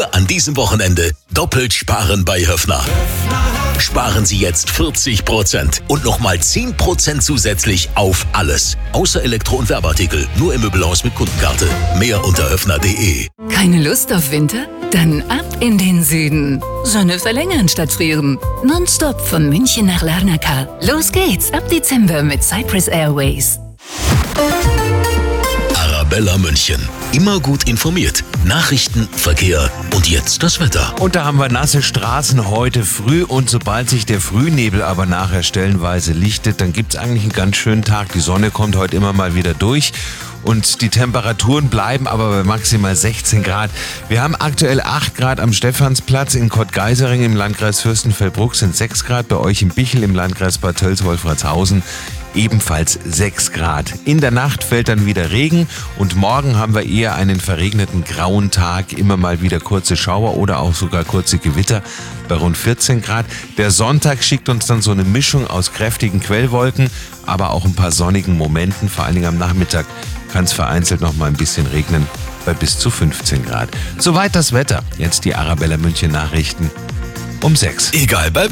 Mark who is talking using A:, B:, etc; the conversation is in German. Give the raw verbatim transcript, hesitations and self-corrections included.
A: Nur an diesem Wochenende doppelt sparen bei Höffner. Sparen Sie jetzt vierzig Prozent und nochmal zehn Prozent zusätzlich auf alles. Außer Elektro- und Werbeartikel. Nur im Möbelhaus mit Kundenkarte. Mehr unter höffner punkt de.
B: Keine Lust auf Winter? Dann ab in den Süden. Sonne verlängern statt frieren. Nonstop von München nach Larnaca. Los geht's ab Dezember mit Cyprus Airways.
A: Arabella München. Immer gut informiert. Nachrichten, Verkehr und jetzt das Wetter.
C: Und da haben wir nasse Straßen heute früh und sobald sich der Frühnebel aber nachher stellenweise lichtet, dann gibt's eigentlich einen ganz schönen Tag. Die Sonne kommt heute immer mal wieder durch und die Temperaturen bleiben aber bei maximal sechzehn Grad. Wir haben aktuell acht Grad am Stephansplatz, in Kottgeisering im Landkreis Fürstenfeldbruck sind sechs Grad, bei euch in Bichel im Landkreis Bad Tölz-Wolfratshausen ebenfalls sechs Grad. In der Nacht fällt dann wieder Regen und morgen haben wir eher einen verregneten grauen Tag, immer mal wieder kurze Schauer oder auch sogar kurze Gewitter bei rund vierzehn Grad. Der Sonntag schickt uns dann so eine Mischung aus kräftigen Quellwolken, aber auch ein paar sonnigen Momenten, vor allen Dingen am Nachmittag kann es vereinzelt noch mal ein bisschen regnen bei bis zu fünfzehn Grad. Soweit das Wetter. Jetzt die Arabella München Nachrichten um sechs.
A: Egal bei